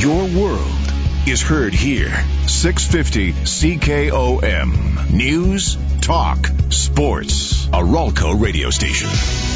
Your world is heard here. 650 CKOM. News, talk, sports. A Ralco radio station.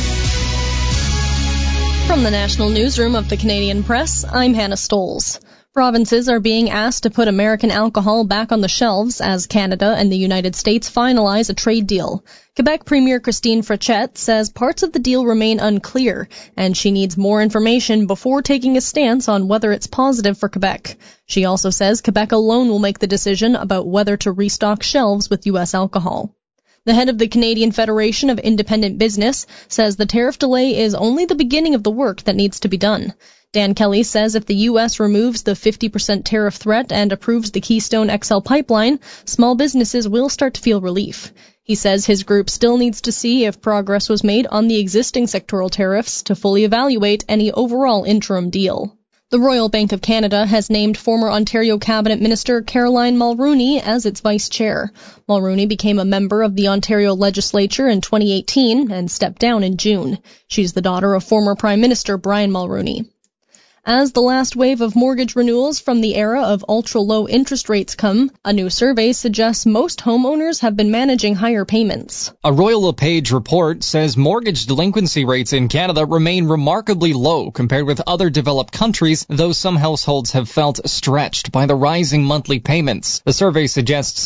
From the National Newsroom of the Canadian Press, I'm Hannah Stoles. Provinces are being asked to put American alcohol back on the shelves as Canada and the United States finalize a trade deal. Quebec Premier Christine Frechette says parts of the deal remain unclear, and she needs more information before taking a stance on whether it's positive for Quebec. She also says Quebec alone will make the decision about whether to restock shelves with U.S. alcohol. The head of the Canadian Federation of Independent Business says the tariff delay is only the beginning of the work that needs to be done. Dan Kelly says if the U.S. removes the 50% tariff threat and approves the Keystone XL pipeline, small businesses will start to feel relief. He says his group still needs to see if progress was made on the existing sectoral tariffs to fully evaluate any overall interim deal. The Royal Bank of Canada has named former Ontario Cabinet Minister Caroline Mulroney as its vice chair. Mulroney became a member of the Ontario Legislature in 2018 and stepped down in June. She's the daughter of former Prime Minister Brian Mulroney. As the last wave of mortgage renewals from the era of ultra-low interest rates come, a new survey suggests most homeowners have been managing higher payments. A Royal LePage report says mortgage delinquency rates in Canada remain remarkably low compared with other developed countries, though some households have felt stretched by the rising monthly payments. The survey suggests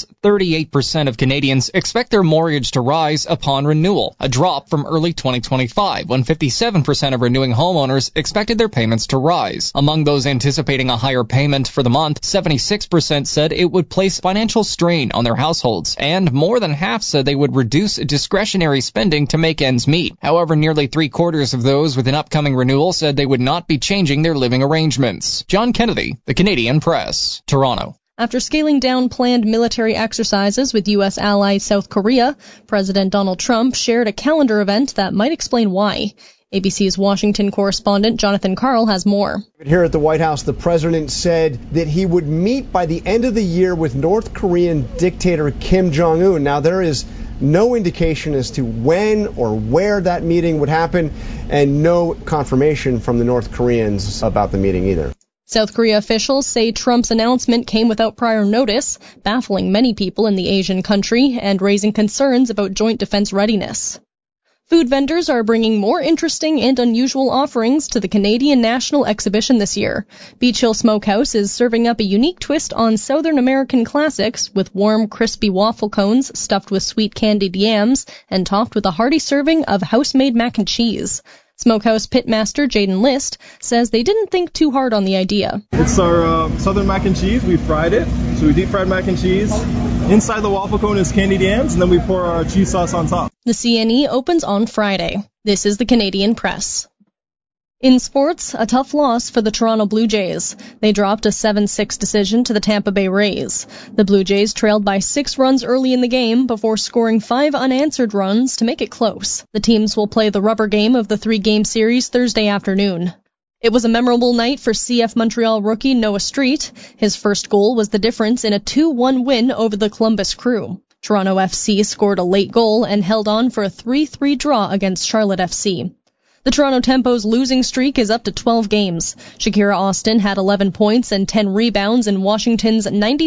38% of Canadians expect their mortgage to rise upon renewal, a drop from early 2025, when 57% of renewing homeowners expected their payments to rise. Among those anticipating a higher payment for the month, 76% said it would place financial strain on their households, and more than half said they would reduce discretionary spending to make ends meet. However, nearly three-quarters of those with an upcoming renewal said they would not be changing their living arrangements. John Kennedy, The Canadian Press, Toronto. After scaling down planned military exercises with U.S. ally South Korea, President Donald Trump shared a calendar event that might explain why. ABC's Washington correspondent Jonathan Karl has more. Here at the White House, the president said that he would meet by the end of the year with North Korean dictator Kim Jong-un. Now, there is no indication as to when or where that meeting would happen, and no confirmation from the North Koreans about the meeting either. South Korea officials say Trump's announcement came without prior notice, baffling many people in the Asian country and raising concerns about joint defense readiness. Food vendors are bringing more interesting and unusual offerings to the Canadian National Exhibition this year. Beach Hill Smokehouse is serving up a unique twist on Southern American classics with warm, crispy waffle cones stuffed with sweet candied yams and topped with a hearty serving of house-made mac and cheese. Smokehouse pitmaster Jaden List says they didn't think too hard on the idea. It's our southern mac and cheese. We fried it, so we deep fried mac and cheese. Inside the waffle cone is candied yams, and then we pour our cheese sauce on top. The CNE opens on Friday. This is the Canadian Press. In sports, a tough loss for the Toronto Blue Jays. They dropped a 7-6 decision to the Tampa Bay Rays. The Blue Jays trailed by 6 runs early in the game before scoring 5 unanswered runs to make it close. The teams will play the rubber game of the 3-game series Thursday afternoon. It was a memorable night for CF Montreal rookie Noah Street. His first goal was the difference in a 2-1 win over the Columbus Crew. Toronto FC scored a late goal and held on for a 3-3 draw against Charlotte FC. The Toronto Tempo's losing streak is up to 12 games. Shakira Austin had 11 points and 10 rebounds in Washington's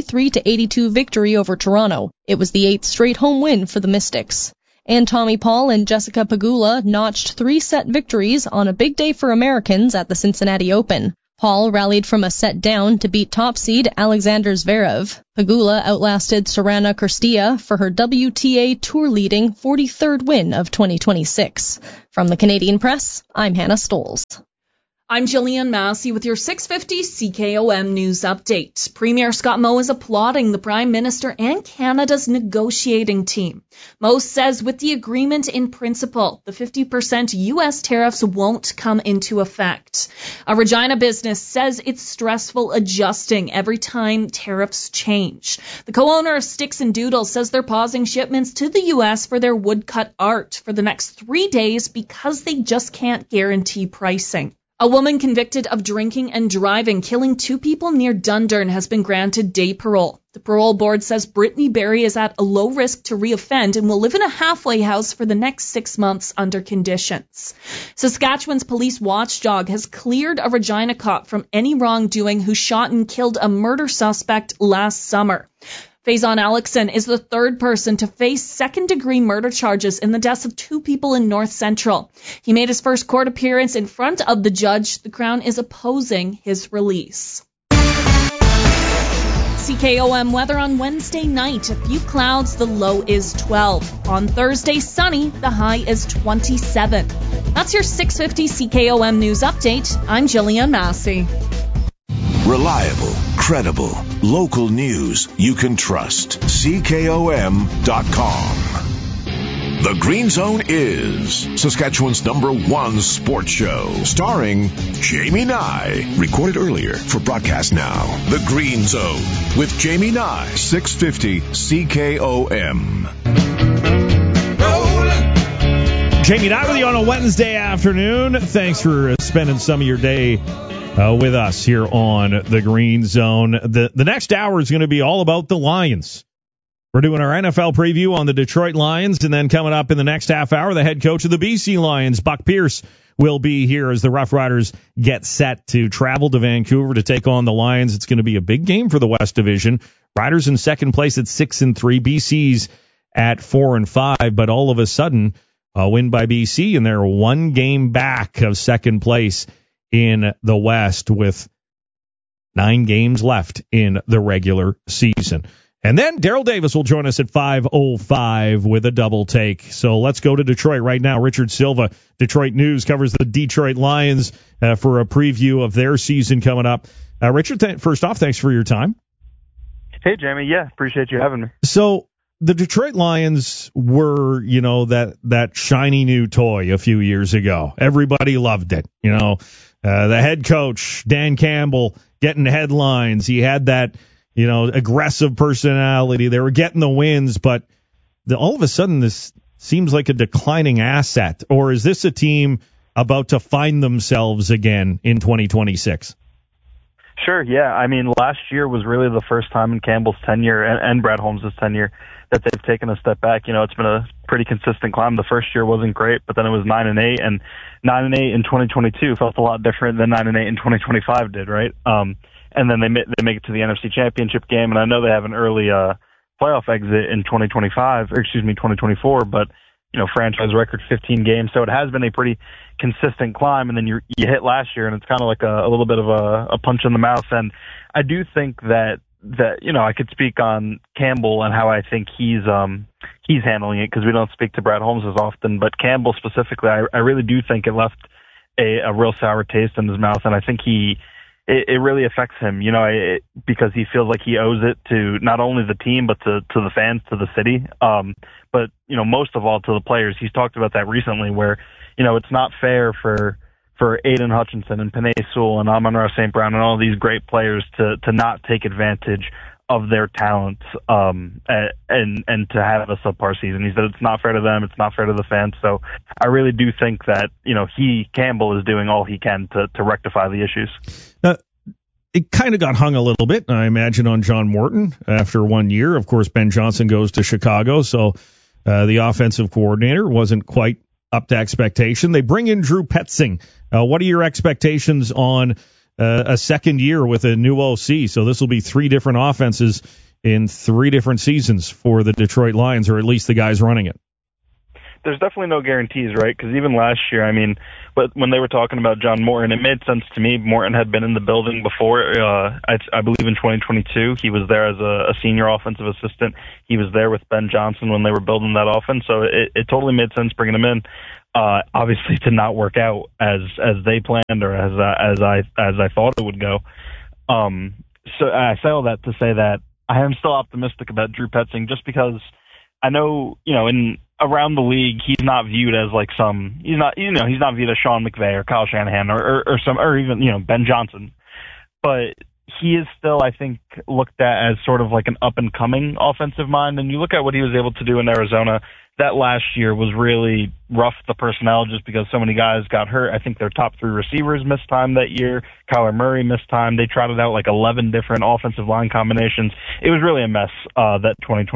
93-82 victory over Toronto. It was the 8th straight home win for the Mystics. And Tommy Paul and Jessica Pegula notched 3-set victories on a big day for Americans at the Cincinnati Open. Paul rallied from a set down to beat top seed Alexander Zverev. Pegula outlasted Sorana Cîrstea for her WTA Tour-leading 43rd win of 2026. From the Canadian Press, I'm Hannah Stoles. I'm Jillian Massey with your 650 CKOM News Update. Premier Scott Moe is applauding the Prime Minister and Canada's negotiating team. Moe says with the agreement in principle, the 50% U.S. tariffs won't come into effect. A Regina business says it's stressful adjusting every time tariffs change. The co-owner of Sticks and Doodles says they're pausing shipments to the U.S. for their woodcut art for the next 3 days because they just can't guarantee pricing. A woman convicted of drinking and driving, killing 2 people near Dundurn, has been granted day parole. The parole board says Brittany Berry is at a low risk to reoffend and will live in a halfway house for the next 6 months under conditions. Saskatchewan's police watchdog has cleared a Regina cop from any wrongdoing who shot and killed a murder suspect last summer. Faison Alexson is the 3rd person to face second-degree murder charges in the deaths of 2 people in North Central. He made his first court appearance in front of the judge. The Crown is opposing his release. CKOM weather on Wednesday night. A few clouds, the low is 12. On Thursday, sunny, the high is 27. That's your 650 CKOM news update. I'm Jillian Massey. Reliable, credible, local news you can trust. CKOM.com. The Green Zone is Saskatchewan's #1 sports show, starring Jamie Nye. Recorded earlier for broadcast now. The Green Zone with Jamie Nye, 650 CKOM. Jamie Nye with you on a Wednesday afternoon. Thanks for spending some of your day with us here on the Green Zone. The next hour is going to be all about the Lions. We're doing our NFL preview on the Detroit Lions, and then coming up in the next half hour, the head coach of the BC Lions, Buck Pierce, will be here as the Rough Riders get set to travel to Vancouver to take on the Lions. It's going to be a big game for the West Division. Riders in second place at 6-3, BC's at 4-5, but all of a sudden, a win by BC, and they're 1 game back of second place in the West with 9 games left in the regular season. And then Daryl Davis will join us at 5:05 with a double take. So let's go to Detroit right now. Richard Silva, Detroit News, covers the Detroit Lions for a preview of their season coming up. Richard, first off, thanks for your time. Hey, Jamie. Yeah, appreciate you having me. So the Detroit Lions were, that shiny new toy a few years ago. Everybody loved it. The head coach, Dan Campbell, getting headlines. He had that aggressive personality. They were getting the wins, but all of a sudden this seems like a declining asset. Or is this a team about to find themselves again in 2026? Sure, yeah. I mean, last year was really the first time in Campbell's tenure and Brad Holmes' tenure that they've taken a step back. It's been a pretty consistent climb. The first year wasn't great, but then it was 9-8, and 9-8 in 2022 felt a lot different than 9-8 in 2025 did, right? And then they make it to the NFC Championship game, and I know they have an early playoff exit in 2024, but franchise record 15 games, so it has been a pretty consistent climb. And then you hit last year, and it's kind of like a little bit of a punch in the mouth. And I do think that I could speak on Campbell and how I think he's handling it, because we don't speak to Brad Holmes as often, but Campbell specifically, I really do think it left a real sour taste in his mouth, and I think it really affects him, because he feels like he owes it to not only the team, but to the fans, to the city. But, most of all to the players. He's talked about that recently where, it's not fair for Aiden Hutchinson and Penei Sewell and Amon-Ra St. Brown and all these great players to not take advantage of their talents, and to have a subpar season. He said it's not fair to them, it's not fair to the fans. So I really do think that, Campbell is doing all he can to rectify the issues. It kind of got hung a little bit, I imagine, on John Morton after 1 year. Of course, Ben Johnson goes to Chicago, so the offensive coordinator wasn't quite up to expectation. They bring in Drew Petzing. What are your expectations on a second year with a new OC? So this will be 3 different offenses in 3 different seasons for the Detroit Lions, or at least the guys running it. There's definitely no guarantees, right? Because even last year, but when they were talking about John Morton, it made sense to me. Morton had been in the building before. I believe in 2022, he was there as a senior offensive assistant. He was there with Ben Johnson when they were building that offense, so it totally made sense bringing him in. Obviously, to not work out as they planned or as I thought it would go. So I say all that to say that I am still optimistic about Drew Petzing, just because I know around the league, he's not viewed as like he's not viewed as Sean McVay or Kyle Shanahan or even, Ben Johnson. But he is still, I think, looked at as sort of like an up and coming offensive mind. And you look at what he was able to do in Arizona, that last year was really rough, the personnel, just because so many guys got hurt. I think their top 3 receivers missed time that year. Kyler Murray missed time. They trotted out like 11 different offensive line combinations. It was really a mess, that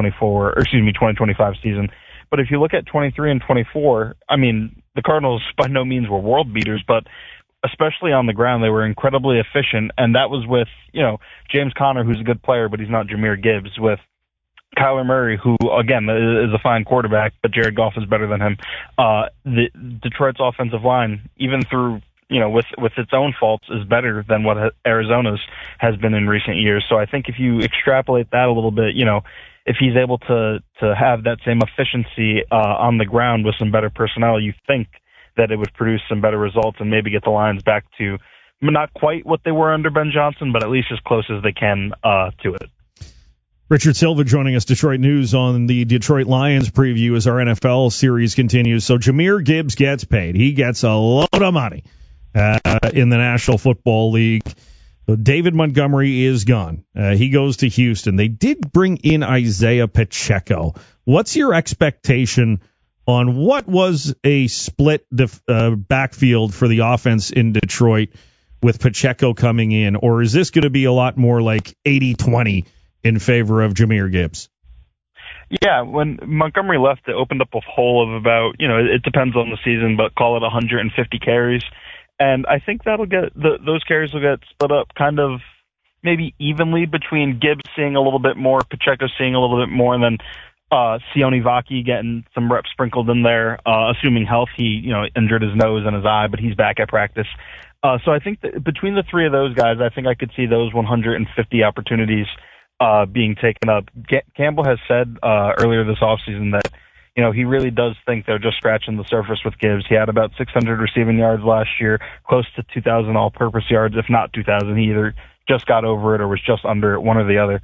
2025 season. But if you look at 23 and 24, I mean, the Cardinals by no means were world beaters, but especially on the ground, they were incredibly efficient. And that was with, James Conner, who's a good player, but he's not Jahmyr Gibbs, with Kyler Murray, who, again, is a fine quarterback, but Jared Goff is better than him. The Detroit's offensive line, even through, with its own faults, is better than what Arizona's has been in recent years. So I think if you extrapolate that a little bit, if he's able to have that same efficiency on the ground with some better personnel, you think that it would produce some better results and maybe get the Lions back to not quite what they were under Ben Johnson, but at least as close as they can to it. Richard Silva joining us, Detroit News, on the Detroit Lions preview as our NFL series continues. So Jahmyr Gibbs gets paid. He gets a load of money in the National Football League. David Montgomery is gone. He goes to Houston. They did bring in Isaiah Pacheco. What's your expectation on what was a split backfield for the offense in Detroit with Pacheco coming in? Or is this going to be a lot more like 80-20 in favor of Jahmyr Gibbs? Yeah, when Montgomery left, it opened up a hole of about, it depends on the season, but call it 150 carries. And I think that'll get, those carries will get split up kind of maybe evenly between Gibbs seeing a little bit more, Pacheco seeing a little bit more, and then Sione Vaki getting some reps sprinkled in there, assuming health. He, injured his nose and his eye, but he's back at practice. So I think that between the 3 of those guys, I think I could see those 150 opportunities being taken up. Campbell has said earlier this offseason that, he really does think they're just scratching the surface with Gibbs. He had about 600 receiving yards last year, close to 2,000 all-purpose yards, if not 2,000. He either just got over it or was just under it, one or the other.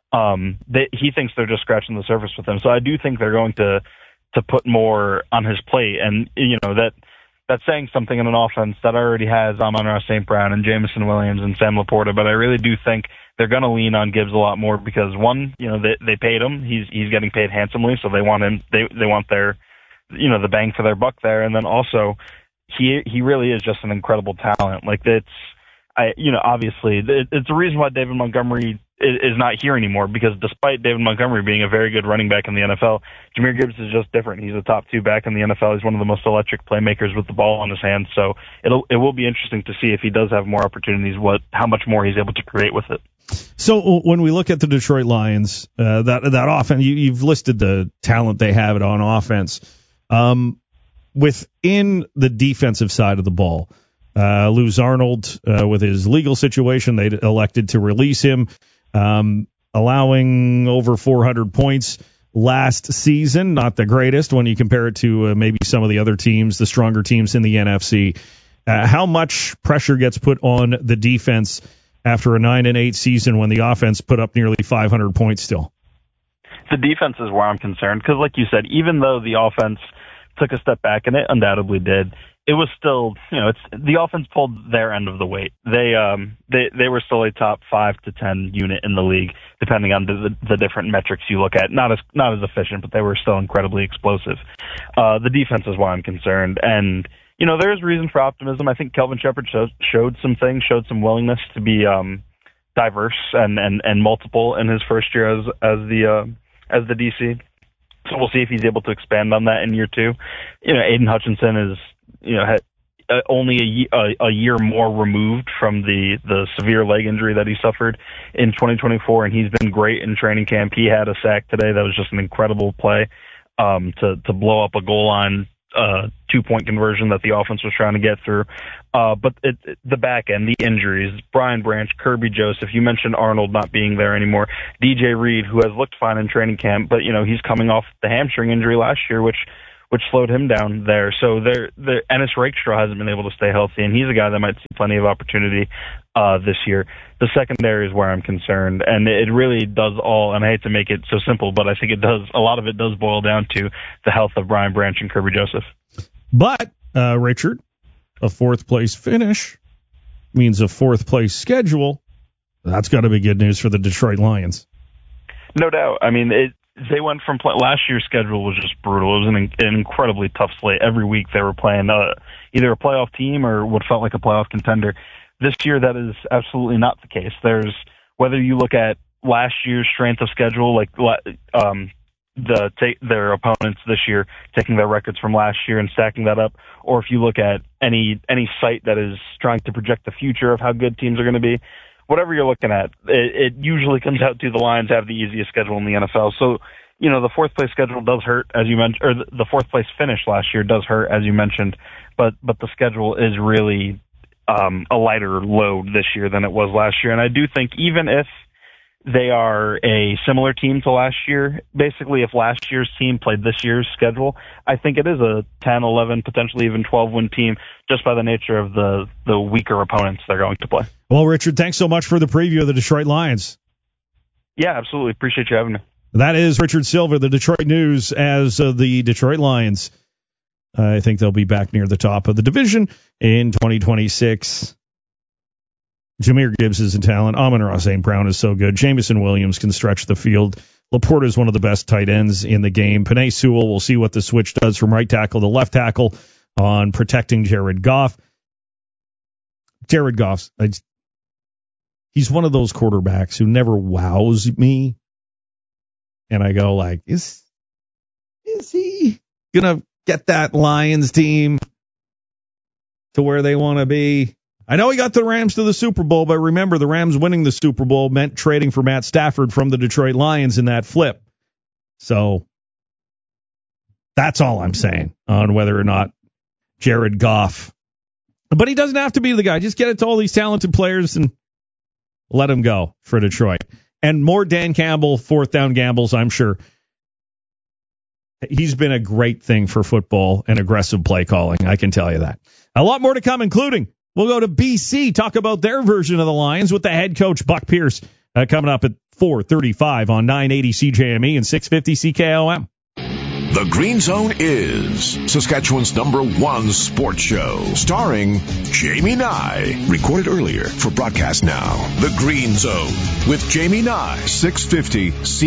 He thinks they're just scratching the surface with him. So I do think they're going to put more on his plate. And, that's saying something in an offense that already has Amon-Ra St. Brown and Jameson Williams and Sam Laporta. But I really do think they're going to lean on Gibbs a lot more because, one, they paid him. He's getting paid handsomely, so they want him. They want their, the bang for their buck there. And then also, he really is just an incredible talent. Like, obviously, it's the reason why David Montgomery is not here anymore, because despite David Montgomery being a very good running back in the NFL, Jahmyr Gibbs is just different. He's a top 2 back in the NFL. He's one of the most electric playmakers with the ball on his hands. So it will be interesting to see if he does have more opportunities, how much more he's able to create with it. So when we look at the Detroit Lions, that offense, you've listed the talent they have on offense. Within the defensive side of the ball, Luz Arnold, with his legal situation, they elected to release him, allowing over 400 points last season. Not the greatest when you compare it to maybe some of the other teams, the stronger teams in the NFC. How much pressure gets put on the defense after a 9-8 season when the offense put up nearly 500 points still? The defense is where I'm concerned because, like you said, even though the offense took a step back, and it undoubtedly did, it was still, the offense pulled their end of the weight. They were still a top 5 to 10 unit in the league, depending on the different metrics you look at. Not as efficient, but they were still incredibly explosive. The defense is why I'm concerned, and there's reason for optimism. I think Kelvin Shepherd showed some things, showed some willingness to be diverse and multiple in his first year as the DC. So we'll see if he's able to expand on that in year 2. Aiden Hutchinson is only a year more removed from the severe leg injury that he suffered in 2024, and he's been great in training camp. He had a sack today that was just an incredible play to blow up a goal line 2-point conversion that the offense was trying to get through. But the back end, the injuries, Brian Branch, Kirby Joseph, you mentioned Arnold not being there anymore, DJ Reed, who has looked fine in training camp, but he's coming off the hamstring injury last year, which slowed him down there. So Ennis Rakestraw hasn't been able to stay healthy, and he's a guy that might see plenty of opportunity this year. The secondary is where I'm concerned, and it really does all, and I hate to make it so simple, but I think a lot of it does boil down to the health of Brian Branch and Kirby Joseph. But, Richard, a 4th-place finish means a 4th-place schedule. That's got to be good news for the Detroit Lions. No doubt. I mean, they went from last year's schedule was just brutal. It was an incredibly tough slate. Every week they were playing either a playoff team or what felt like a playoff contender. This year, that is absolutely not the case. Whether you look at last year's strength of schedule, like their opponents this year, taking their records from last year and stacking that up, or if you look at any site that is trying to project the future of how good teams are going to be, whatever you're looking at, it usually comes out to the Lions have the easiest schedule in the NFL. So, the fourth place schedule does hurt, as you mentioned, or the fourth place finish last year does hurt, as you mentioned, but the schedule is really a lighter load this year than it was last year. And I do think even if they are a similar team to last year, basically if last year's team played this year's schedule, I think it is a 10, 11, potentially even 12-win team just by the nature of the weaker opponents they're going to play. Well, Richard, thanks so much for the preview of the Detroit Lions. Yeah, absolutely. Appreciate you having me. That is Richard Silva, the Detroit News, as the Detroit Lions. I think they'll be back near the top of the division in 2026. Jahmyr Gibbs is a talent. Amon-Ra St. Brown is so good. Jameson Williams can stretch the field. Laporta is one of the best tight ends in the game. Penei Sewell, we'll see what the switch does from right tackle to left tackle on protecting Jared Goff. Jared Goff, he's one of those quarterbacks who never wows me. And I go like, is he going to get that Lions team to where they want to be? I know he got the Rams to the Super Bowl, but remember, the Rams winning the Super Bowl meant trading for Matt Stafford from the Detroit Lions in that flip. So that's all I'm saying on whether or not Jared Goff. But he doesn't have to be the guy. Just get it to all these talented players and let him go for Detroit. And more Dan Campbell fourth down gambles, I'm sure. He's been a great thing for football and aggressive play calling. I can tell you that. A lot more to come, including we'll go to BC, talk about their version of the Lions with the head coach, Buck Pierce, coming up at 4:35 on 980 CJME and 650 CKOM. The Green Zone is Saskatchewan's #1 sports show, starring Jamie Nye. Recorded earlier for broadcast now. The Green Zone with Jamie Nye, 650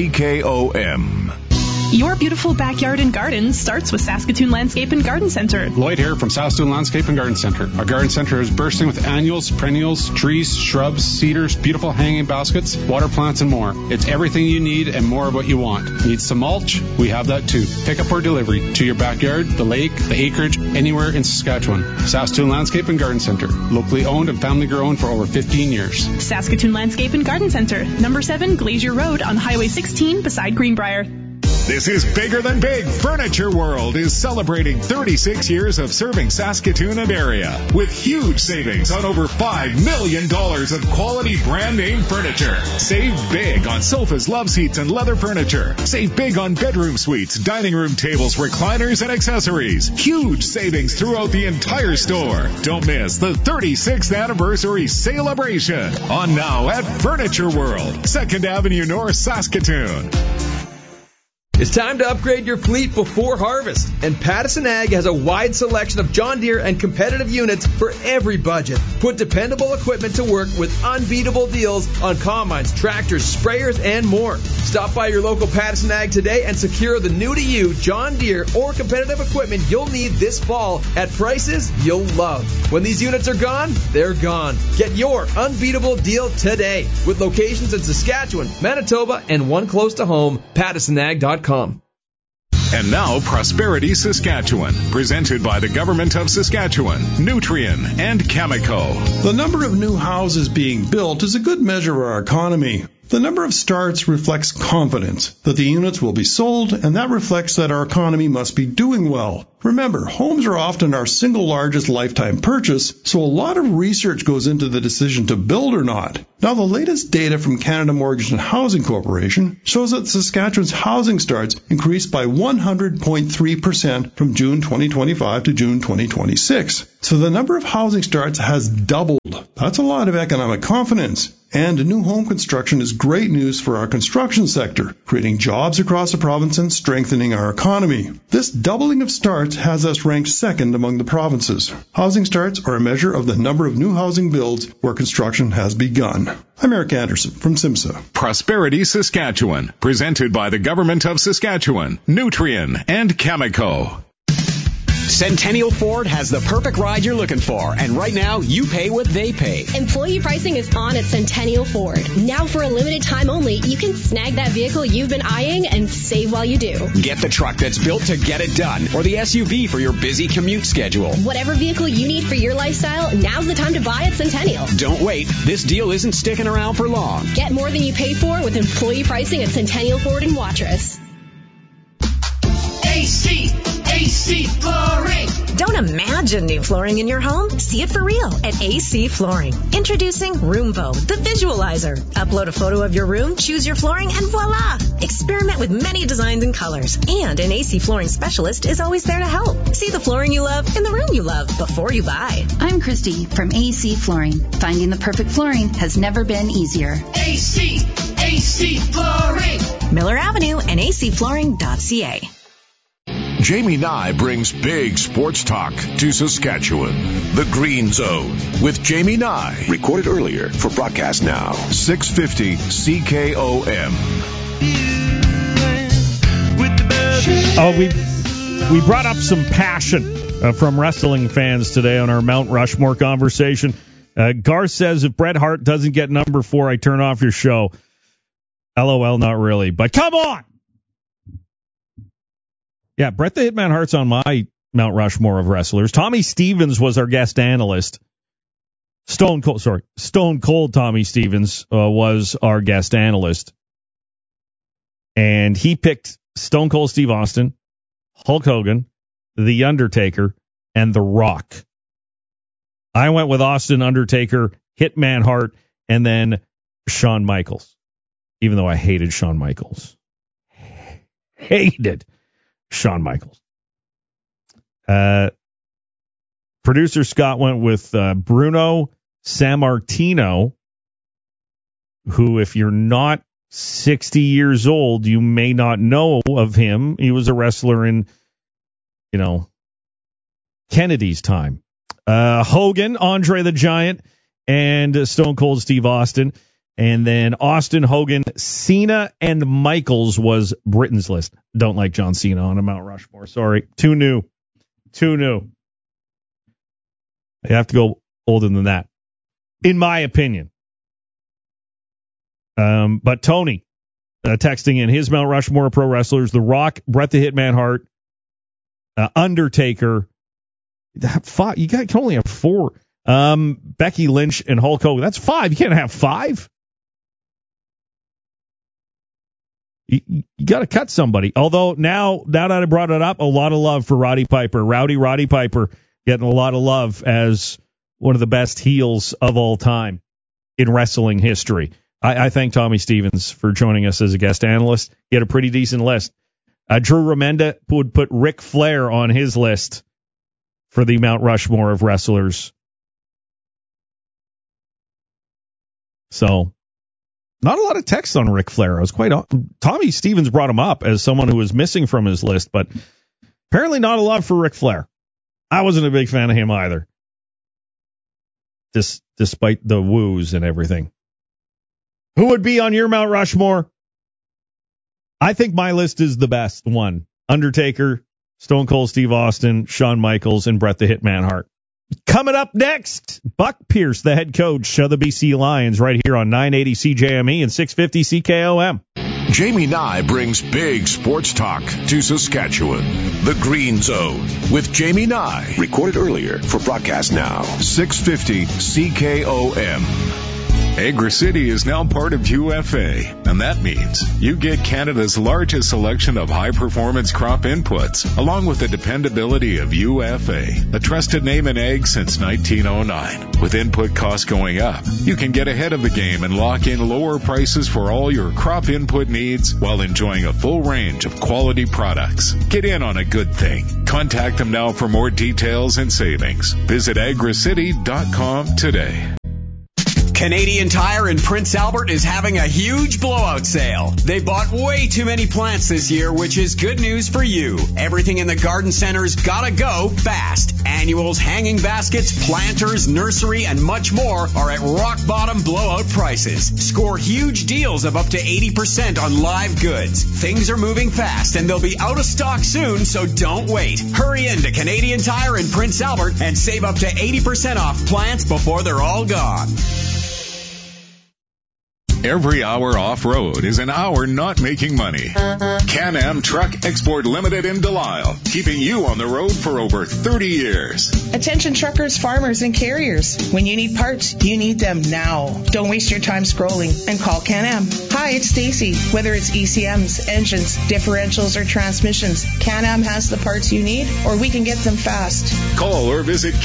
CKOM. Your beautiful backyard and garden starts with Saskatoon Landscape and Garden Center. Lloyd here from Saskatoon Landscape and Garden Center. Our garden center is bursting with annuals, perennials, trees, shrubs, cedars, beautiful hanging baskets, water plants, and more. It's everything you need and more of what you want. Need some mulch? We have that too. Pick up or delivery to your backyard, the lake, the acreage, anywhere in Saskatchewan. Saskatoon Landscape and Garden Center. Locally owned and family grown for over 15 years. Saskatoon Landscape and Garden Center. Number 7 Glacier Road on Highway 16 beside Greenbrier. This is Bigger Than Big. Furniture World is celebrating 36 years of serving Saskatoon and area with huge savings on over $5 million of quality brand name furniture. Save big on sofas, love seats, and leather furniture. Save big on bedroom suites, dining room tables, recliners, and accessories. Huge savings throughout the entire store. Don't miss the 36th anniversary celebration on now at Furniture World, 2nd Avenue North, Saskatoon. It's time to upgrade your fleet before harvest, and Pattison Ag has a wide selection of John Deere and competitive units for every budget. Put dependable equipment to work with unbeatable deals on combines, tractors, sprayers, and more. Stop by your local Pattison Ag today and secure the new-to-you John Deere or competitive equipment you'll need this fall at prices you'll love. When these units are gone, they're gone. Get your unbeatable deal today with locations in Saskatchewan, Manitoba, and one close to home, PattisonAg.com. And now, Prosperity Saskatchewan, presented by the Government of Saskatchewan, Nutrien, and Cameco. The number of new houses being built is a good measure of our economy. The number of starts reflects confidence that the units will be sold, and that reflects that our economy must be doing well. Remember, homes are often our single largest lifetime purchase, so a lot of research goes into the decision to build or not. Now, the latest data from Canada Mortgage and Housing Corporation shows that Saskatchewan's housing starts increased by 100.3% from June 2025 to June 2026. So the number of housing starts has doubled. That's a lot of economic confidence. And new home construction is great news for our construction sector, creating jobs across the province and strengthening our economy. This doubling of starts starts has us ranked second among the provinces. Housing starts are a measure of the number of new housing builds where construction has begun. I'm Eric Anderson from SIMSA. Prosperity Saskatchewan, presented by the Government of Saskatchewan, Nutrien, and Chemico. Centennial Ford has the perfect ride you're looking for, and right now, you pay what they pay. Employee pricing is on at Centennial Ford. Now for a limited time only, you can snag that vehicle you've been eyeing and save while you do. Get the truck that's built to get it done, or the SUV for your busy commute schedule. Whatever vehicle you need for your lifestyle, now's the time to buy at Centennial. Don't wait. This deal isn't sticking around for long. Get more than you pay for with employee pricing at Centennial Ford in Watrous. AC Flooring. Don't imagine new flooring in your home. See it for real at AC Flooring. Introducing Roomvo, the visualizer. Upload a photo of your room, choose your flooring, and voila! Experiment with many designs and colors. And an AC Flooring specialist is always there to help. See the flooring you love in the room you love before you buy. I'm Christy from AC Flooring. Finding the perfect flooring has never been easier. AC Flooring. Miller Avenue and acflooring.ca. Jamie Nye brings big sports talk to Saskatchewan. The Green Zone with Jamie Nye. Recorded earlier for broadcast now. 650 CKOM. We brought up some passion from wrestling fans today on our Mount Rushmore conversation. Garth says, if Bret Hart doesn't get number 4, I turn off your show. LOL, not really. But come on! Yeah, Bret the Hitman Hart's on my Mount Rushmore of wrestlers. Tommy Stevens was our guest analyst. Stone Cold Tommy Stevens was our guest analyst. And he picked Stone Cold Steve Austin, Hulk Hogan, The Undertaker, and The Rock. I went with Austin, Undertaker, Hitman Hart, and then Shawn Michaels. Even though I hated Shawn Michaels. Hated Shawn Michaels. Producer Scott went with Bruno Sammartino, who, if you're not 60 years old, you may not know of him. He was a wrestler in, Kennedy's time. Hogan, Andre the Giant, and Stone Cold Steve Austin. And then Austin, Hogan, Cena, and Michaels was Britain's list. Don't like John Cena on a Mount Rushmore. Sorry. Too new. I have to go older than that, in my opinion. But Tony, texting in his Mount Rushmore pro wrestlers, The Rock, Bret the Hitman Hart, Undertaker. You can only have 4. Becky Lynch and Hulk Hogan. That's 5. You can't have 5. You got to cut somebody. Although now that I brought it up, a lot of love for Roddy Piper. Roddy Piper getting a lot of love as one of the best heels of all time in wrestling history. I thank Tommy Stevens for joining us as a guest analyst. He had a pretty decent list. Drew Remenda would put Ric Flair on his list for the Mount Rushmore of wrestlers. So, not a lot of text on Ric Flair. Tommy Stevens brought him up as someone who was missing from his list, but apparently not a lot for Ric Flair. I wasn't a big fan of him either, despite the woos and everything. Who would be on your Mount Rushmore? I think my list is the best one. Undertaker, Stone Cold Steve Austin, Shawn Michaels, and Bret the Hitman Hart. Coming up next, Buck Pierce, the head coach of the BC Lions, right here on 980 CJME and 650 CKOM. Jamie Nye brings big sports talk to Saskatchewan. The Green Zone with Jamie Nye. Recorded earlier for broadcast now. 650 CKOM. Agri-City is now part of UFA, and that means you get Canada's largest selection of high-performance crop inputs, along with the dependability of UFA, a trusted name in ag since 1909. With input costs going up, you can get ahead of the game and lock in lower prices for all your crop input needs while enjoying a full range of quality products. Get in on a good thing. Contact them now for more details and savings. Visit agricity.com today. Canadian Tire in Prince Albert is having a huge blowout sale. They bought way too many plants this year, which is good news for you. Everything in the garden center's gotta go fast. Annuals, hanging baskets, planters, nursery, and much more are at rock bottom blowout prices. Score huge deals of up to 80% on live goods. Things are moving fast and they'll be out of stock soon, so don't wait. Hurry into Canadian Tire in Prince Albert and save up to 80% off plants before they're all gone. Every hour off-road is an hour not making money. Can-Am Truck Export Limited in Delisle, keeping you on the road for over 30 years. Attention truckers, farmers, and carriers. When you need parts, you need them now. Don't waste your time scrolling and call Can-Am. Hi, it's Stacy. Whether it's ECMs, engines, differentials, or transmissions, Can-Am has the parts you need, or we can get them fast. Call or visit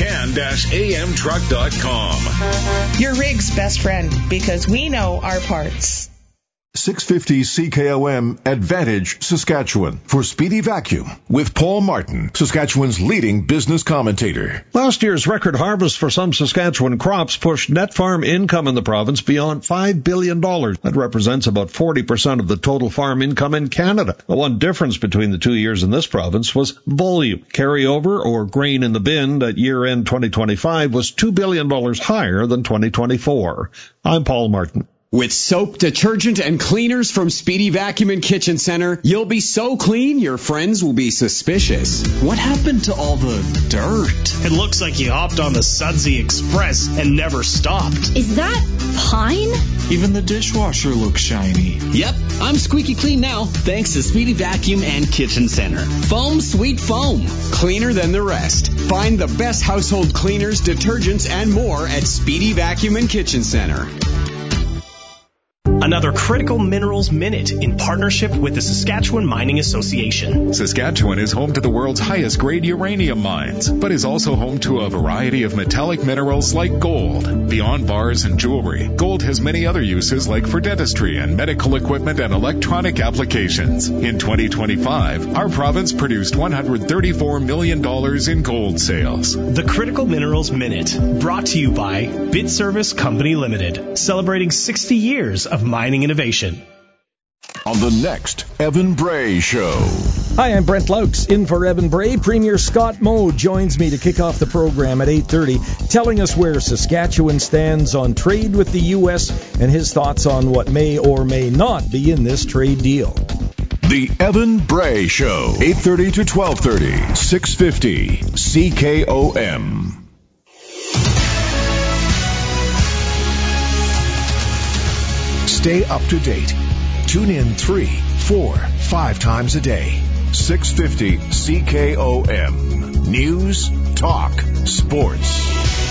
can-amtruck.com. Your rig's best friend, because we know our parts. 650 CKOM Advantage Saskatchewan for Speedy Vacuum with Paul Martin, Saskatchewan's leading business commentator. Last year's record harvest for some Saskatchewan crops pushed net farm income in the province beyond $5 billion. That represents about 40% of the total farm income in Canada. The one difference between the 2 years in this province was volume. Carryover, or grain in the bin, at year-end 2025 was $2 billion higher than 2024. I'm Paul Martin. With soap, detergent, and cleaners from Speedy Vacuum and Kitchen Center, you'll be so clean your friends will be suspicious. What happened to all the dirt? It looks like you hopped on the Sudsy Express and never stopped. Is that pine? Even the dishwasher looks shiny. Yep, I'm squeaky clean now, thanks to Speedy Vacuum and Kitchen Center. Foam, sweet foam. Cleaner than the rest. Find the best household cleaners, detergents, and more at Speedy Vacuum and Kitchen Center. Another Critical Minerals Minute in partnership with the Saskatchewan Mining Association. Saskatchewan is home to the world's highest grade uranium mines, but is also home to a variety of metallic minerals like gold. Beyond bars and jewelry, gold has many other uses like for dentistry and medical equipment and electronic applications. In 2025, our province produced $134 million in gold sales. The Critical Minerals Minute, brought to you by Bid Service Company Limited, celebrating 60 years of mining innovation. On the next Evan Bray Show. Hi, I'm Brent Laux, in for Evan Bray. Premier Scott Moe joins me to kick off the program at 8:30, telling us where Saskatchewan stands on trade with the U.S. and his thoughts on what may or may not be in this trade deal. The Evan Bray Show, 8:30 to 12:30, 650 CKOM. Stay up to date. Tune in 3, 4, 5 times a day. 650 CKOM. News, talk, sports.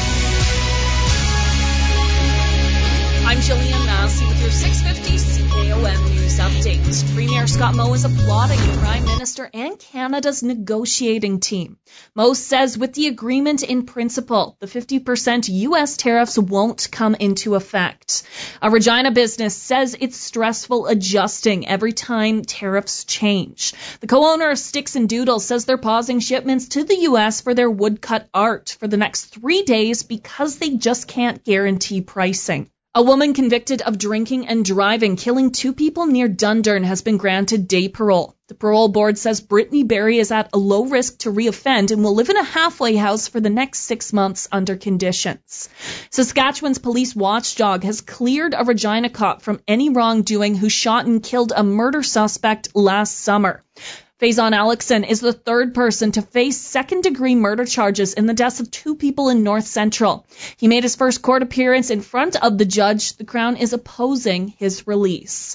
I'm Jillian Massey with your 650 CKOM News Update. Premier Scott Moe is applauding the Prime Minister and Canada's negotiating team. Moe says with the agreement in principle, the 50% U.S. tariffs won't come into effect. A Regina business says it's stressful adjusting every time tariffs change. The co-owner of Sticks and Doodles says they're pausing shipments to the U.S. for their woodcut art for the next 3 days because they just can't guarantee pricing. A woman convicted of drinking and driving, killing 2 people near Dundurn, has been granted day parole. The parole board says Brittany Berry is at a low risk to reoffend and will live in a halfway house for the next 6 months under conditions. Saskatchewan's police watchdog has cleared a Regina cop from any wrongdoing who shot and killed a murder suspect last summer. Faison Alexson is the third person to face second-degree murder charges in the deaths of 2 people in North Central. He made his first court appearance in front of the judge. The Crown is opposing his release.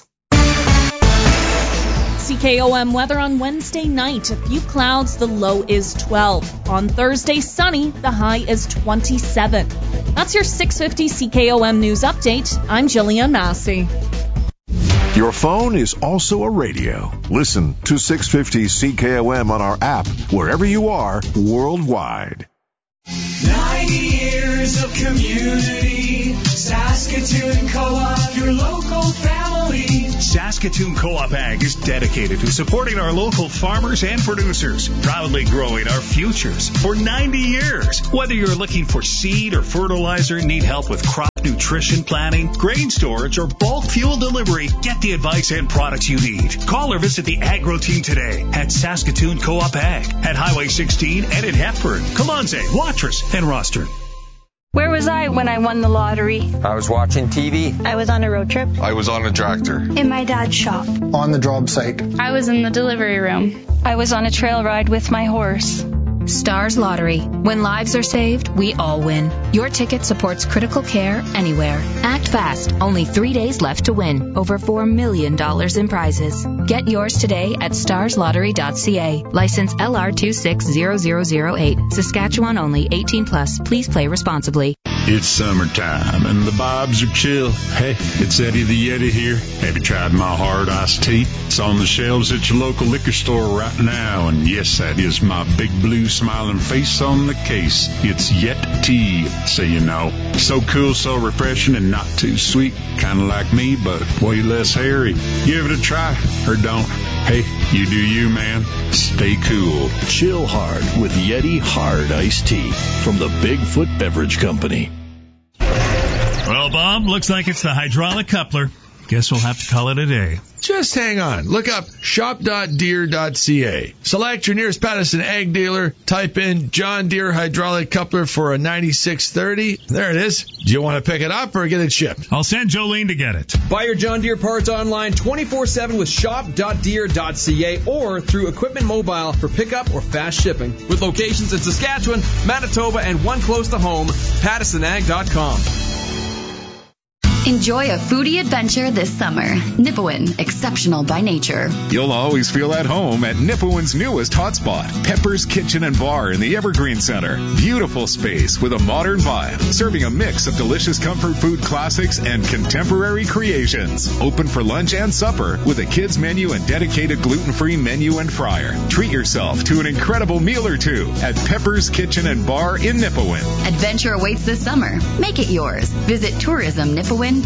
CKOM weather on Wednesday night. A few clouds, the low is 12. On Thursday, sunny, the high is 27. That's your 650 CKOM News Update. I'm Jillian Massey. Your phone is also a radio. Listen to 650 CKOM on our app, wherever you are, worldwide. 90 years of community. Saskatoon Co-op, your local family. Saskatoon Co-op Ag is dedicated to supporting our local farmers and producers, proudly growing our futures for 90 years. Whether you're looking for seed or fertilizer, need help with crop nutrition planning, grain storage, or bulk fuel delivery, get the advice and products you need. Call or visit the Agro Team today at Saskatoon Co-op Ag, at Highway 16 and in Hepburn, Kalanze, Watrous, and Rosthern. Where was I when I won the lottery? I was watching TV. I was on a road trip. I was on a tractor. In my dad's shop. On the job site. I was in the delivery room. I was on a trail ride with my horse. Stars Lottery. When lives are saved, we all win. Your ticket supports critical care anywhere. Act fast. Only 3 days left to win. Over $4 million in prizes. Get yours today at starslottery.ca. License LR260008. Saskatchewan only. 18 plus. Please play responsibly. It's summertime and the vibes are chill. Hey, it's Eddie the Yeti here. Have you tried my hard iced tea? It's on the shelves at your local liquor store right now. And yes, that is my big blue smiling face on the case. It's Yet Tea, so you know. So cool, so refreshing, and not too sweet. Kind of like me, but way less hairy. Give it a try, or don't. Hey, you do you, man. Stay cool. Chill hard with Yeti Hard Iced Tea from the Bigfoot Beverage Company. Well, Bob, looks like it's the hydraulic coupler. Guess we'll have to call it a day. Just hang on. Look up shop.deere.ca. Select your nearest Patterson Ag dealer. Type in John Deere hydraulic coupler for a 9630. There it is. Do you want to pick it up or get it shipped? I'll send Jolene to get it. Buy your John Deere parts online 24/7 with shop.deere.ca or through Equipment Mobile for pickup or fast shipping. With locations in Saskatchewan, Manitoba, and one close to home, PattersonAg.com. Enjoy a foodie adventure this summer. Nipawin, exceptional by nature. You'll always feel at home at Nipawin's newest hotspot, Pepper's Kitchen and Bar in the Evergreen Center. Beautiful space with a modern vibe, serving a mix of delicious comfort food classics and contemporary creations. Open for lunch and supper with a kids menu and dedicated gluten-free menu and fryer. Treat yourself to an incredible meal or two at Pepper's Kitchen and Bar in Nipawin. Adventure awaits this summer. Make it yours. Visit tourismnipawin.com.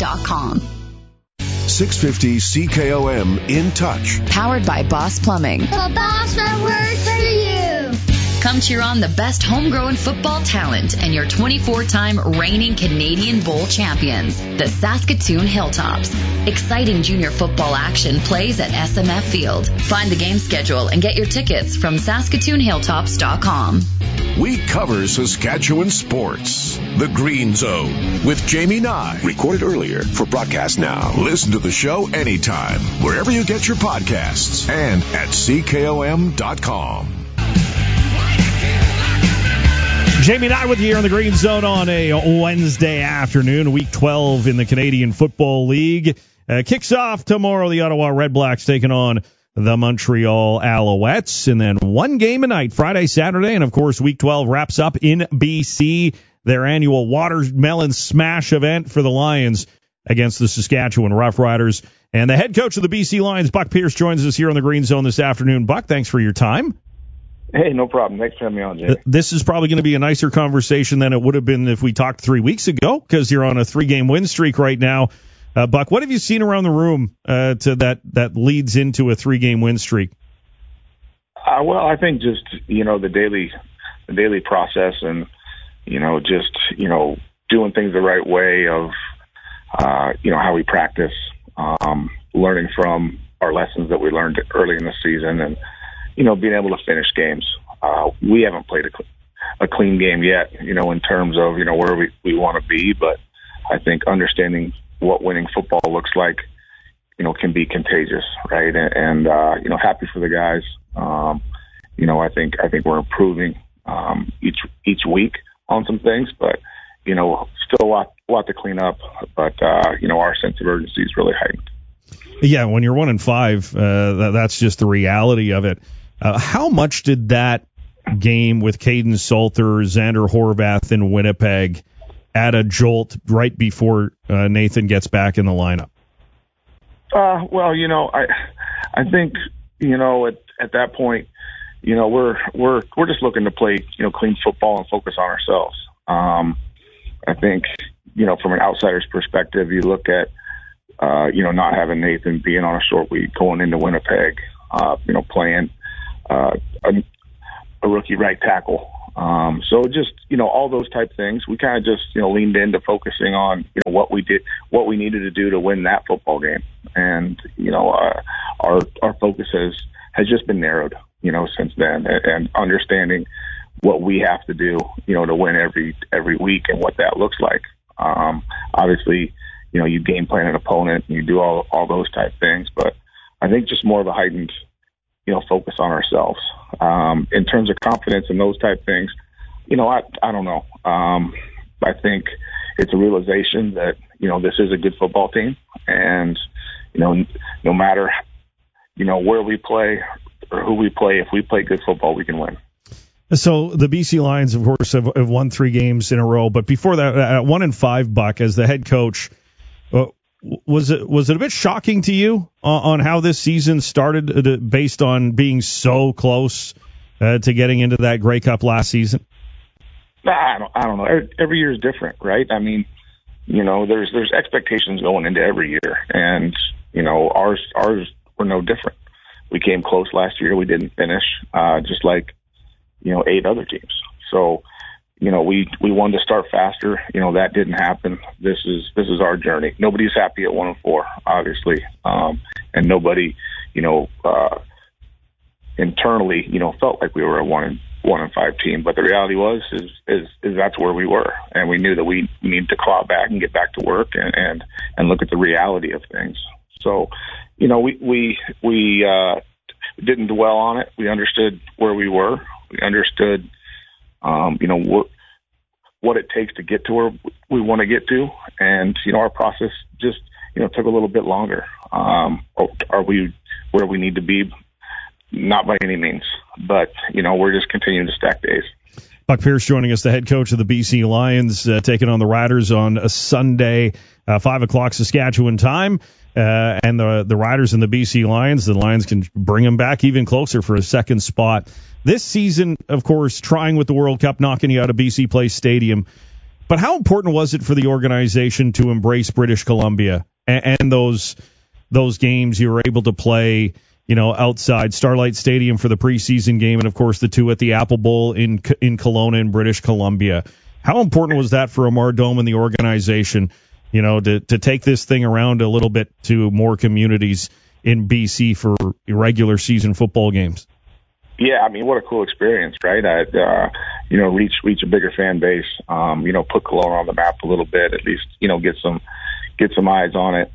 650 CKOM In Touch. Powered by Boss Plumbing. The boss that works for you. Come cheer on the best homegrown football talent and your 24-time reigning Canadian Bowl champions, the Saskatoon Hilltops. Exciting junior football action plays at SMF Field. Find the game schedule and get your tickets from SaskatoonHilltops.com. We cover Saskatchewan sports. The Green Zone with Jamie Nye. Recorded earlier for broadcast now. Listen to the show anytime, wherever you get your podcasts and at CKOM.com. Jamie Nye with you here on the Green Zone on a Wednesday afternoon, Week 12 in the Canadian Football League. Kicks off tomorrow. The Ottawa Redblacks taking on the Montreal Alouettes. And then one game a night, Friday, Saturday. And, of course, Week 12 wraps up in BC, their annual Watermelon Smash event for the Lions against the Saskatchewan Roughriders. And the head coach of the BC Lions, Buck Pierce, joins us here on the Green Zone this afternoon. Buck, thanks for your time. Hey, no problem. Thanks for having me on, Jay. This is probably going to be a nicer conversation than it would have been if we talked 3 weeks ago, because you're on a 3-game win streak right now. Buck, what have you seen around the room to that leads into a 3-game win streak? Well, I think just, the daily process and, just, doing things the right way of, how we practice, learning from our lessons that we learned early in the season and, being able to finish games. We haven't played a clean game yet, in terms of, where we want to be. But I think understanding what winning football looks like, can be contagious, right? And happy for the guys. I think we're improving each week on some things, but, still a lot to clean up. But, our sense of urgency is really heightened. Yeah, when you're 1-5, that's just the reality of it. How much did that game with Caden Salter, Xander Horvath in Winnipeg add a jolt right before Nathan gets back in the lineup? Well, I think, at that point, we're just looking to play, clean football and focus on ourselves. I think, from an outsider's perspective, you look at, not having Nathan being on a short week, going into Winnipeg, playing a rookie right tackle, So just, all those type things, we kind of just, leaned into focusing on, what we needed to do to win that football game. And, our focus has just been narrowed, since then, and understanding what we have to do, to win every week and what that looks like. Obviously, you game plan an opponent and you do all those type things, but I think just more of a heightened, focus on ourselves. In terms of confidence and those type things, I don't know. I think it's a realization that, this is a good football team, and, no matter, where we play or who we play, if we play good football, we can win. So the BC Lions, of course, have won 3 games in a row, but before that, at 1-5, Buck, as the head coach, was it a bit shocking to you on how this season started, based on being so close to getting into that Grey Cup last season? I don't know. Every year is different, right? I mean, there's expectations going into every year, and ours were no different. We came close last year. We didn't finish, just like 8 other teams. So, we wanted to start faster. That didn't happen. This is our journey. Nobody's happy at 1-4, obviously, and nobody, internally, felt like we were a 1-5 team. But the reality is that's where we were, and we knew that we needed to claw back and get back to work and look at the reality of things. So, we didn't dwell on it. We understood where we were. We understood, what it takes to get to where we want to get to. And, our process just, took a little bit longer. Are we where we need to be? Not by any means, but, we're just continuing to stack days. Buck Pierce joining us, the head coach of the BC Lions, taking on the Riders on a Sunday, 5 o'clock Saskatchewan time. And the Riders and the BC Lions, the Lions can bring them back even closer for a second spot. This season, of course, trying with the World Cup, knocking you out of BC Place Stadium. But how important was it for the organization to embrace British Columbia and those games you were able to play, outside Starlight Stadium for the preseason game, and of course the 2 at the Apple Bowl in Kelowna in British Columbia? How important was that for Amar Dome and the organization, to take this thing around a little bit to more communities in BC for regular season football games? Yeah, I mean, what a cool experience, right? Reach a bigger fan base, put Kelowna on the map a little bit, at least, get some eyes on it.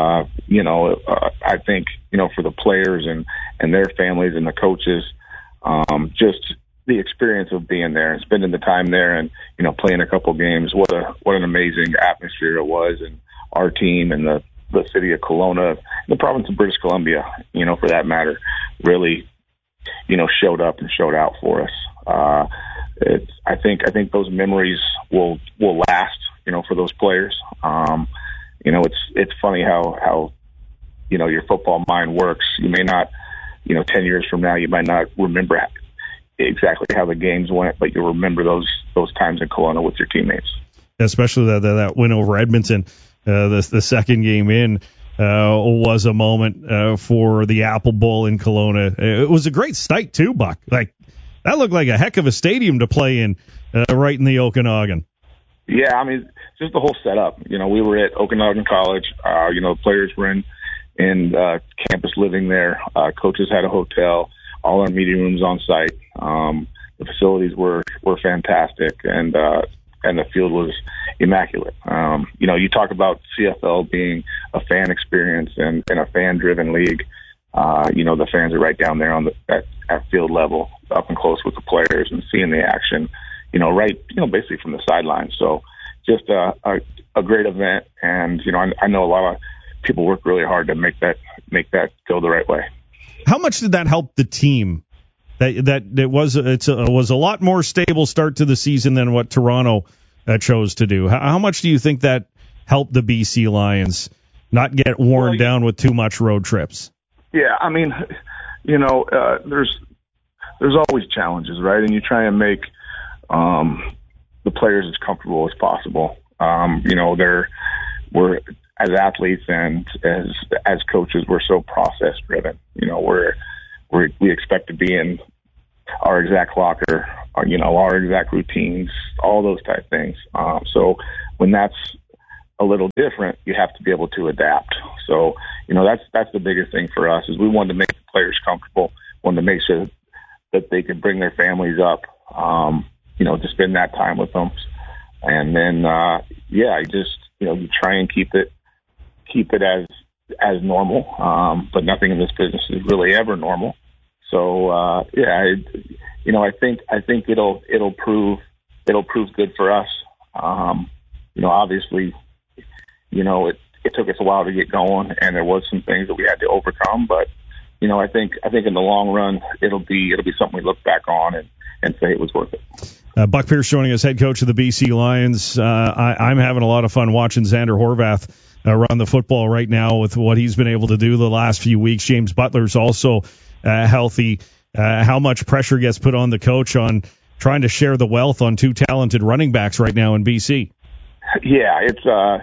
I think, for the players and their families and the coaches, just the experience of being there and spending the time there and, playing a couple games, what an amazing atmosphere it was. And our team and the city of Kelowna, the province of British Columbia, for that matter, really, showed up and showed out for us. I think those memories will last, for those players. It's funny how your football mind works. You may not, 10 years from now, you might not remember exactly how the games went, but you'll remember those times in Kelowna with your teammates. Especially that win over Edmonton, the second game in. Was a moment for the Apple Bowl in Kelowna. It was a great sight too, Buck. Like, that looked like a heck of a stadium to play in, right in the Okanagan. Yeah, I mean, just the whole setup. We were at Okanagan College. The players were in campus living there. Coaches had a hotel. All our meeting rooms on site. The facilities were fantastic, and the field was immaculate. You talk about CFL being a fan experience and a fan-driven league. The fans are right down there at field level, up and close with the players and seeing the action, basically from the sidelines. So just a great event. And, I know a lot of people work really hard to make that go the right way. How much did that help the team? That it was a lot more stable start to the season than what Toronto chose to do. How much do you think that helped the BC Lions not get worn down with too much road trips? Yeah, I mean, there's always challenges, right? And you try and make the players as comfortable as possible. We're as athletes and as coaches, we're so process driven. We expect to be in our exact locker our exact routines, all those type things. So when that's a little different, you have to be able to adapt. So, that's the biggest thing for us is we wanted to make the players comfortable, wanted to make sure that they could bring their families up, to spend that time with them. And then, you try and keep it as normal. But nothing in this business is really ever normal. So, I think it'll prove good for us. Obviously, it took us a while to get going, and there was some things that we had to overcome. But I think in the long run, it'll be something we look back on and say it was worth it. Buck Pierce joining us, head coach of the BC Lions. I'm having a lot of fun watching Xander Horvath run the football right now with what he's been able to do the last few weeks. James Butler's also healthy. How much pressure gets put on the coach on trying to share the wealth on two talented running backs right now in BC? Yeah, it's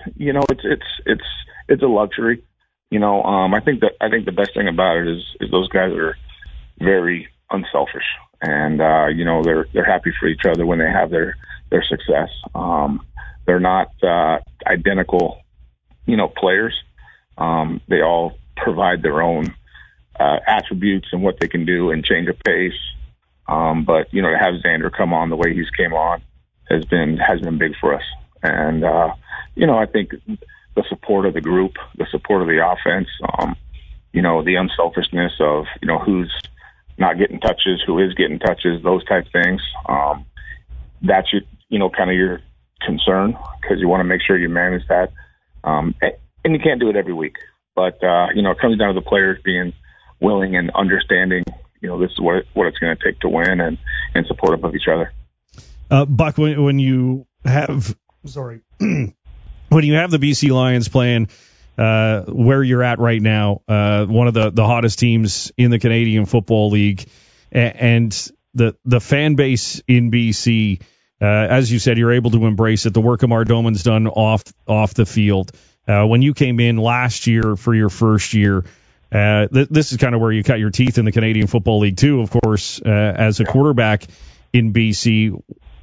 a luxury. I think the best thing about it is those guys are very unselfish, and they're happy for each other when they have their success. They're not identical, players. They all provide their own attributes and what they can do and change a pace. But to have Xander come on the way he's came on has been big for us. And I think the support of the group, the support of the offense, the unselfishness of who's not getting touches, who is getting touches, those type things. That's your concern, because you want to make sure you manage that. And you can't do it every week, but it comes down to the players being willing and understanding. This is what it's going to take to win, and supportive of each other. Buck, when you have when you have the BC Lions playing where you're at right now, one of the hottest teams in the Canadian Football League, and the fan base in BC, as you said, you're able to embrace it. The work Amar Doman's done off the field. When you came in last year for your first year, this is kind of where you cut your teeth in the Canadian Football League too, of course, as a quarterback in BC.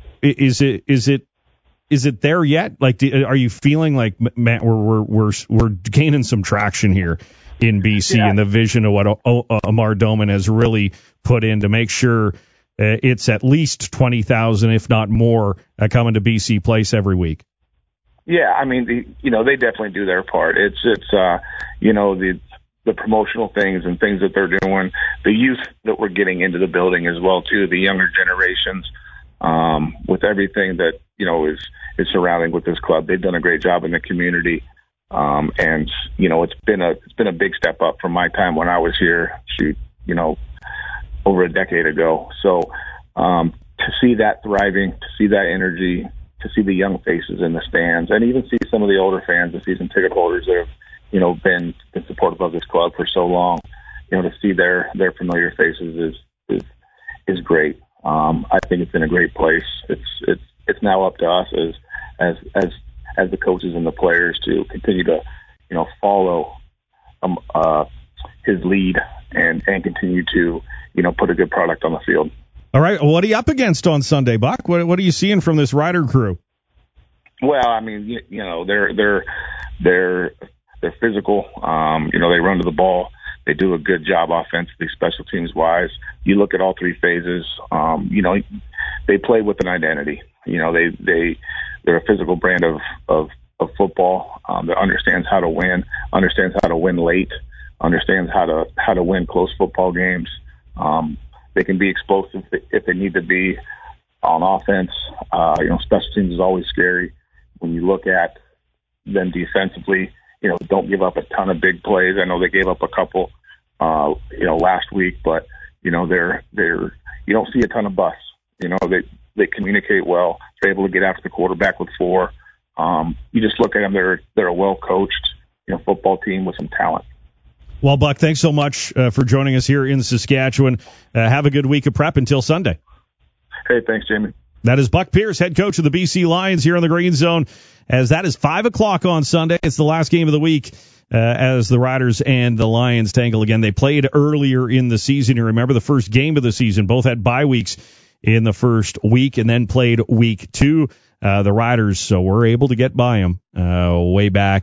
Is it there yet? Like, are you feeling like, Matt, we're gaining some traction here in BC and the vision of what Amar Doman has really put in to make sure it's at least 20,000, if not more, coming to BC Place every week? Yeah, I mean, they definitely do their part. It's the promotional things and things that they're doing, the youth that we're getting into the building as well too, the younger generations, with everything that is surrounding with this club. They've done a great job in the community, and it's been a big step up from my time when I was here, over a decade ago. So to see that thriving, to see that energy, to see the young faces in the stands, and even see some of the older fans, the season ticket holders that have been supportive of this club for so long, to see their familiar faces is great. I think it's in a great place. It's now up to us as the coaches and the players to continue to follow his lead and continue to put a good product on the field. All right, what are you up against on Sunday, Buck? What are you seeing from this Rider crew? Well, I mean, they're physical. They run to the ball. They do a good job offensively, special teams wise. You look at all three phases. They play with an identity. They're a physical brand of football that understands how to win late, understands how to win close football games. They can be explosive if they need to be on offense. Special teams is always scary. When you look at them defensively, don't give up a ton of big plays. I know they gave up a couple, last week, but they're you don't see a ton of busts. They communicate well. They're able to get after the quarterback with 4. You just look at them; they're a well coached, football team with some talent. Well, Buck, thanks so much for joining us here in Saskatchewan. Have a good week of prep until Sunday. Hey, thanks, Jamie. That is Buck Pierce, head coach of the BC Lions here on the Green Zone, as that is 5 o'clock on Sunday. It's the last game of the week as the Riders and the Lions tangle again. They played earlier in the season. You remember the first game of the season. Both had bye weeks in the first week and then played week 2. The Riders were able to get by them way back